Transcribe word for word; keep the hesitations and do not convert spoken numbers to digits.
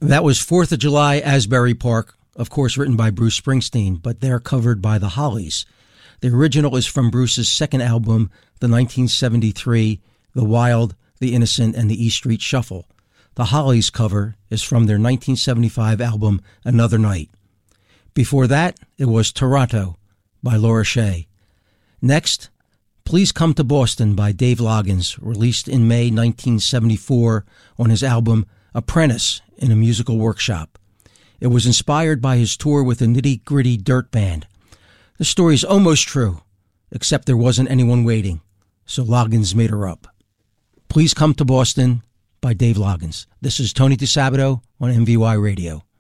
That was fourth of July, Asbury Park, of course written by Bruce Springsteen, but they're covered by the Hollies. The original is from Bruce's second album, the nineteen seventy-three, The Wild, The Innocent, and the E Street Shuffle. The Hollies cover is from their nineteen seventy-five album, Another Night. Before that, it was Toronto by Laura Shea. Next, Please Come to Boston by Dave Loggins, released in May nineteen seventy-four on his album Apprentice in a Musical Workshop. It was inspired by his tour with the Nitty Gritty Dirt Band. The story's almost true, except there wasn't anyone waiting, so Loggins made her up. Please Come to Boston by Dave Loggins. This is Tony DeSabato on M V Y Radio.